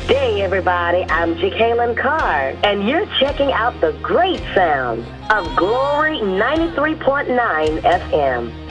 day, everybody. I'm Jacqueline Carr, and you're checking out the great sound of Glory 93.9 FM.